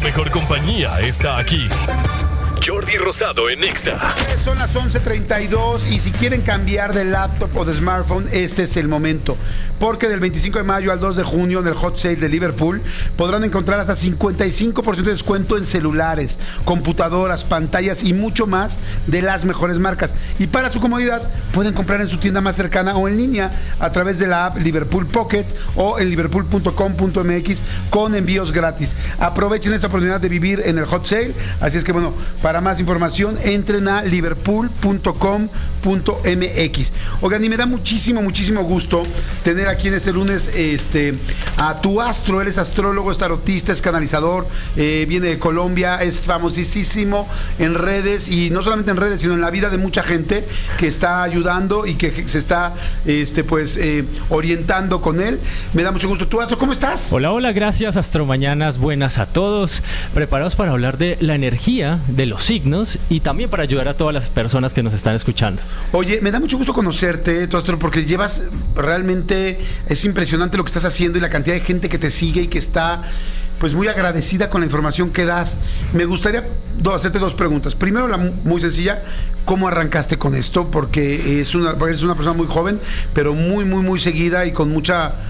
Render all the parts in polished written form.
mejor compañía está aquí. Jordi Rosado en Exa. Son las 11:32 y si quieren cambiar de laptop o de smartphone, este es el momento. Porque del 25 de mayo al 2 de junio en el Hot Sale de Liverpool podrán encontrar hasta 55% de descuento en celulares, computadoras, pantallas y mucho más de las mejores marcas. Y para su comodidad pueden comprar en su tienda más cercana o en línea a través de la app Liverpool Pocket o en liverpool.com.mx con envíos gratis. Aprovechen esta oportunidad de vivir en el Hot Sale. Así es que bueno, para más información entren a liverpool.com.mx. Oigan, y me da muchísimo gusto tener aquí en este lunes a tu astro. Él es astrólogo, es tarotista, es canalizador, viene de Colombia, es famosísimo en redes, y no solamente en redes, sino en la vida de mucha gente que está ayudando y que se está orientando con él. Me da mucho gusto. Tu astro, ¿cómo estás? Hola, gracias, Astro Mañanas, buenas a todos. Preparados para hablar de la energía de los signos y también para ayudar a todas las personas que nos están escuchando. Oye, me da mucho gusto conocerte, tu astro, porque llevas realmente, es impresionante lo que estás haciendo y la cantidad de gente que te sigue y que está pues muy agradecida con la información que das. Me gustaría hacerte dos preguntas. Primero, la muy sencilla, ¿cómo arrancaste con esto? Porque eres una persona muy joven, pero muy seguida y con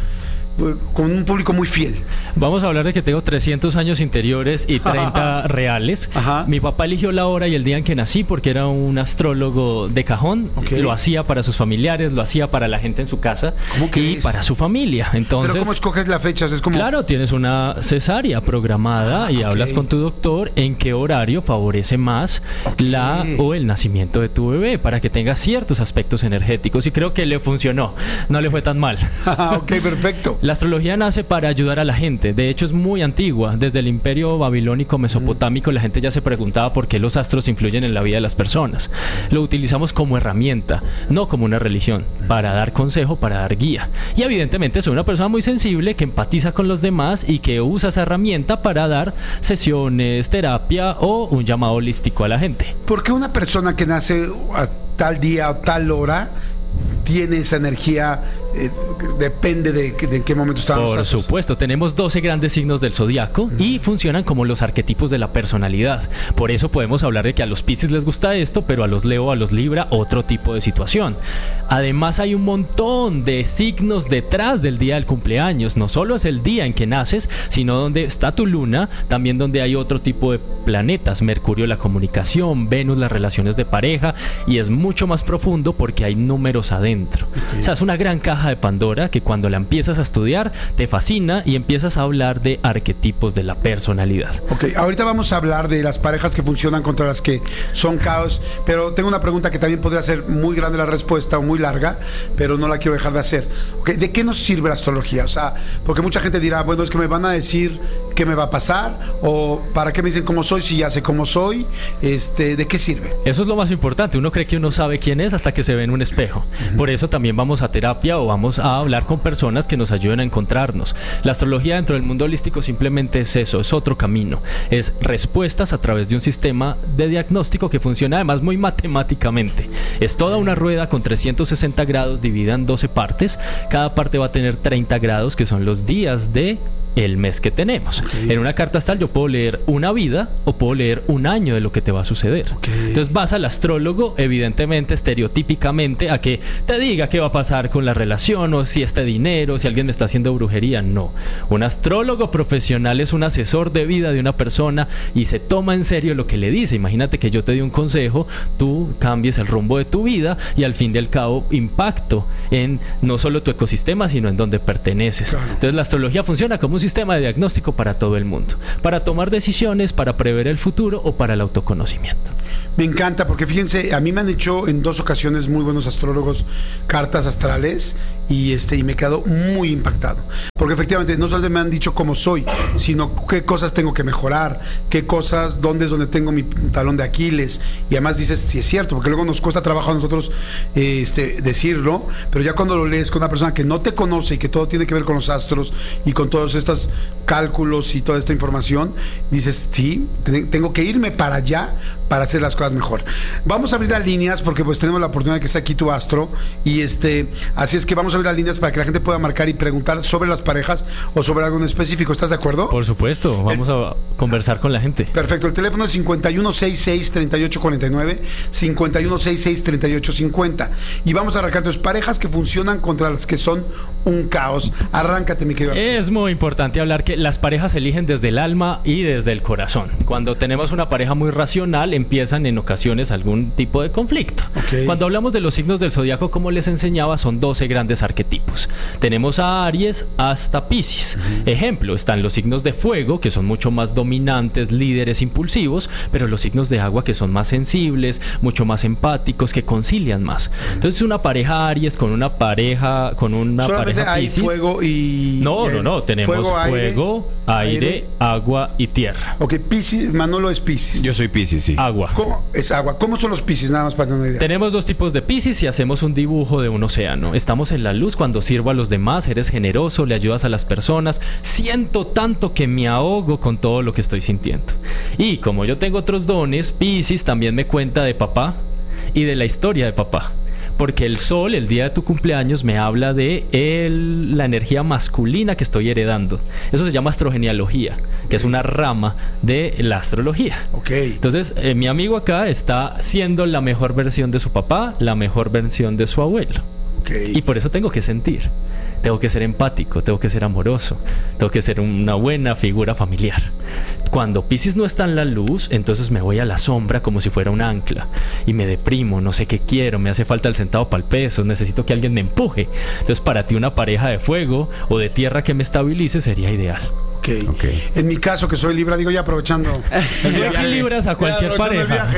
un público muy fiel. Vamos a hablar de que tengo 300 años interiores y 30 reales. Ajá. Mi papá eligió la hora y el día en que nací porque era un astrólogo de cajón. Okay. Lo hacía para sus familiares, lo hacía para la gente en su casa y para su familia. Entonces, ¿pero cómo escoges la fecha? Es como... Claro, tienes una cesárea programada y hablas con tu doctor en qué horario favorece más la o el nacimiento de tu bebé para que tenga ciertos aspectos energéticos, y creo que le funcionó, no le fue tan mal. Ok, perfecto. La astrología nace para ayudar a la gente. De hecho, es muy antigua. Desde el imperio babilónico mesopotámico, la gente ya se preguntaba por qué los astros influyen en la vida de las personas. Lo utilizamos como herramienta, no como una religión, para dar consejo, para dar guía. Y evidentemente soy una persona muy sensible que empatiza con los demás y que usa esa herramienta para dar sesiones, terapia o un llamado holístico a la gente. ¿Por qué una persona que nace a tal día o tal hora tiene esa energía? Depende de en qué momento estamos. Por supuesto, tenemos 12 grandes signos del zodiaco y funcionan como los arquetipos de la personalidad. Por eso podemos hablar de que a los Piscis les gusta esto, pero a los Leo, a los Libra, otro tipo de situación. Además, hay un montón de signos detrás del día del cumpleaños. No solo es el día en que naces, sino donde está tu luna, también donde hay otro tipo de planetas: Mercurio, la comunicación; Venus, las relaciones de pareja, y es mucho más profundo porque hay números adentro. O sea, es una gran caja de Pandora que cuando la empiezas a estudiar te fascina y empiezas a hablar de arquetipos de la personalidad. Ok, ahorita vamos a hablar de las parejas que funcionan contra las que son caos, pero tengo una pregunta que también podría ser muy grande la respuesta o muy larga, pero no la quiero dejar de hacer. Okay, ¿de qué nos sirve la astrología? O sea, porque mucha gente dirá, bueno, es que me van a decir qué me va a pasar, o para qué me dicen cómo soy si ya sé cómo soy. ¿De qué sirve? Eso es lo más importante. Uno cree que uno sabe quién es hasta que se ve en un espejo. Por eso también vamos a terapia o vamos a hablar con personas que nos ayuden a encontrarnos. La astrología dentro del mundo holístico simplemente es eso, es otro camino. Es respuestas a través de un sistema de diagnóstico que funciona además muy matemáticamente. Es toda una rueda con 360 grados dividida en 12 partes. Cada parte va a tener 30 grados, que son los días de el mes que tenemos. En una carta astral yo puedo leer una vida o puedo leer un año de lo que te va a suceder. Entonces vas al astrólogo, evidentemente, estereotípicamente, a que te diga qué va a pasar con la relación, o si este dinero, si alguien me está haciendo brujería. No. Un astrólogo profesional es un asesor de vida de una persona y se toma en serio lo que le dice. Imagínate que yo te di un consejo, tú cambies el rumbo de tu vida y al fin y al cabo impacto en no solo tu ecosistema, sino en donde perteneces. Entonces la astrología funciona como un sistema de diagnóstico para todo el mundo, para tomar decisiones, para prever el futuro o para el autoconocimiento. Me encanta, porque fíjense, a mí me han hecho en 2 ocasiones muy buenos astrólogos cartas astrales y me he quedado muy impactado, porque efectivamente no solamente me han dicho cómo soy, sino qué cosas tengo que mejorar, qué cosas, dónde es donde tengo mi talón de Aquiles, y además dices si es cierto, porque luego nos cuesta trabajo a nosotros decirlo, pero ya cuando lo lees con una persona que no te conoce y que todo tiene que ver con los astros y con todos estos cálculos y toda esta información, dices sí, tengo que irme para allá para hacer las cosas mejor. Vamos a abrir las líneas porque pues tenemos la oportunidad de que esté aquí tu astro y así es que vamos a abrir las líneas para que la gente pueda marcar y preguntar sobre las parejas o sobre algo en específico. ¿Estás de acuerdo? Por supuesto, vamos a conversar con la gente. Perfecto, el teléfono es 5166-3849, 5166-3850 y vamos a arrancar tus parejas que funcionan contra las que son un caos. Arráncate, mi querido. Es muy importante hablar que las parejas se eligen desde el alma y desde el corazón. Cuando tenemos una pareja muy racional, empiezan en ocasiones algún tipo de conflicto. Okay. Cuando hablamos de los signos del zodiaco, como les enseñaba, son 12 grandes arquetipos. Tenemos a Aries hasta Piscis. Ejemplo, están los signos de fuego, que son mucho más dominantes, líderes, impulsivos, pero los signos de agua, que son más sensibles, mucho más empáticos, que concilian más. Entonces, una pareja Aries con una pareja pareja hay Piscis. Fuego y No, tenemos fuego, aire, agua y tierra. Ok, Piscis, Manolo es Piscis. Yo soy Piscis, sí. Agua. ¿Cómo es agua? ¿Cómo son los Piscis? Nada más para tener una idea. Tenemos dos tipos de Piscis y hacemos un dibujo de un océano. Estamos en la luz cuando sirvo a los demás, eres generoso, le ayudas a las personas, siento tanto que me ahogo con todo lo que estoy sintiendo. Y como yo tengo otros dones, Piscis también me cuenta de papá y de la historia de papá. Porque el sol, el día de tu cumpleaños, me habla de la energía masculina que estoy heredando. Eso se llama astrogenealogía, que es una rama de la astrología. Okay. Entonces, mi amigo acá está siendo la mejor versión de su papá, la mejor versión de su abuelo. Okay. Y por eso tengo que sentir. Tengo que ser empático, tengo que ser amoroso, tengo que ser una buena figura familiar. Cuando Piscis no está en la luz, entonces me voy a la sombra como si fuera un ancla y me deprimo, no sé qué quiero, me hace falta el centavo para el peso, necesito que alguien me empuje. Entonces, para ti una pareja de fuego o de tierra que me estabilice sería ideal. Okay. En mi caso, que soy Libra, digo ya aprovechando Tú equilibras a cualquier pareja.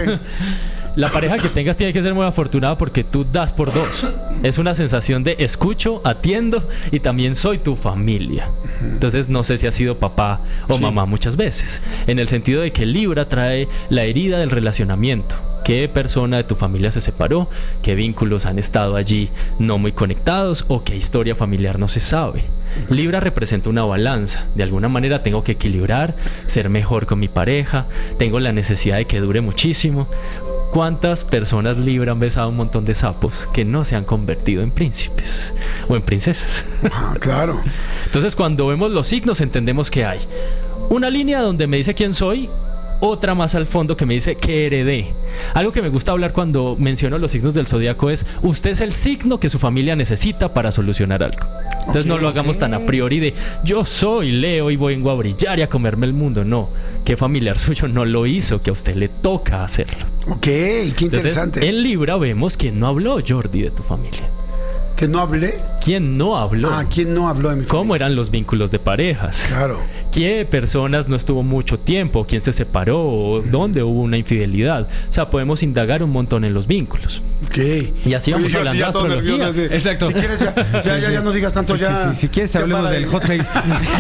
La pareja que tengas tiene que ser muy afortunada porque tú das por dos. Es una sensación de escucho, atiendo y también soy tu familia. Entonces no sé si has sido papá o mamá muchas veces. En el sentido de que Libra trae la herida del relacionamiento. ¿Qué persona de tu familia se separó? ¿Qué vínculos han estado allí no muy conectados? ¿O qué historia familiar no se sabe? Libra representa una balanza. De alguna manera tengo que equilibrar, ser mejor con mi pareja. Tengo la necesidad de que dure muchísimo. ¿Cuántas personas Libra han besado un montón de sapos que no se han convertido en príncipes o en princesas? Claro. Entonces, cuando vemos los signos, entendemos que hay una línea donde me dice quién soy, otra más al fondo que me dice que heredé. Algo que me gusta hablar cuando menciono los signos del zodiaco es: usted es el signo que su familia necesita para solucionar algo. Entonces no lo hagamos tan a priori de yo soy Leo y vengo a brillar y a comerme el mundo. No, ¿qué familiar suyo no lo hizo? Que a usted le toca hacerlo. Ok, qué interesante. Entonces, en Libra vemos quién no habló, Jordi, de tu familia. ¿Que no hablé? ¿Quién no habló? ¿Quién no habló de mi familia? ¿Cómo eran los vínculos de parejas? Claro. ¿Qué personas no estuvo mucho tiempo? ¿Quién se separó? ¿O dónde hubo una infidelidad? O sea, podemos indagar un montón en los vínculos. Ok. Y así vamos hablando de astrología. Exacto. Si quieres, ya no digas tanto ya. Si quieres, hablemos del hot sale.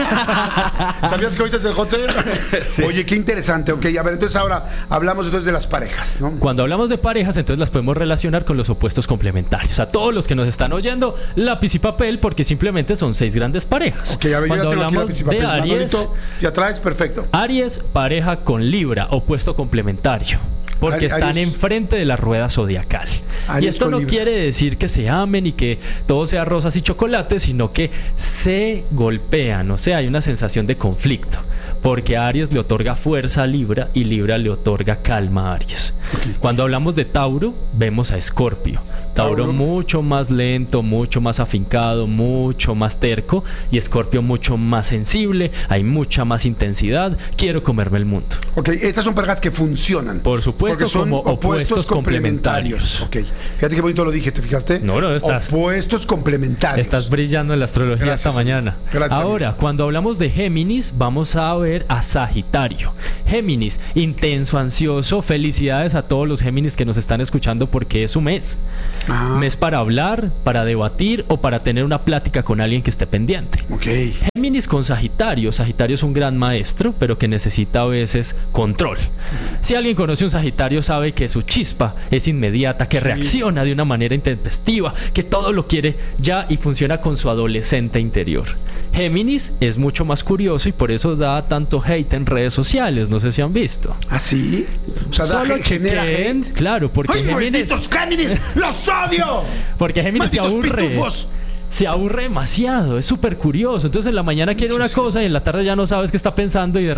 ¿Sabías que ahorita es el hot sale? Sí. Oye, qué interesante. Ok, a ver, entonces ahora hablamos entonces de las parejas, ¿no? Cuando hablamos de parejas, entonces las podemos relacionar con los opuestos complementarios. A todos los que nos están oyendo, lápiz y papel, porque simplemente son 6 grandes parejas. Ok, a ver, cuando yo ya tengo aquí hablamos lápiz y papel. de Aries, Manolito, ya traes, perfecto. Aries, pareja con Libra, opuesto complementario. Porque están enfrente de la rueda zodiacal. Y esto no quiere decir que se amen y que todo sea rosas y chocolates, sino que se golpean, o sea, hay una sensación de conflicto. Porque Aries le otorga fuerza a Libra y Libra le otorga calma a Aries. Okay. Cuando hablamos de Tauro, vemos a Escorpio. Tauro mucho más lento, mucho más afincado, mucho más terco, y Escorpio mucho más sensible, hay mucha más intensidad, quiero comerme el mundo. Ok, estas son parejas que funcionan. Por supuesto, son como opuestos complementarios. Ok, fíjate qué bonito lo dije, ¿te fijaste? No, estás... Opuestos complementarios. Estás brillando en la astrología. Gracias, esta mañana. Gracias. Ahora, cuando hablamos de Géminis, vamos a ver a Sagitario. Géminis, intenso, ansioso. Felicidades a todos los Géminis que nos están escuchando porque es su mes. Mes para hablar, para debatir o para tener una plática con alguien que esté pendiente. Okay. Géminis con Sagitario. Sagitario es un gran maestro, pero que necesita a veces control. Si alguien conoce un Sagitario sabe que su chispa es inmediata, que reacciona de una manera intempestiva, que todo lo quiere ya y funciona con su adolescente interior. Géminis es mucho más curioso y por eso da tanto hate en redes sociales, no sé si han visto. ¿Ah, sí? O sea, Solo genera chequen, hate. claro, porque ¡Ay, malditos Géminis! ¡Los odio! Porque Géminis se ¡Malditos aburre. pitufos! Se aburre demasiado, es súper curioso. Entonces en la mañana quiere una cosa y en la tarde ya no sabes qué está pensando y de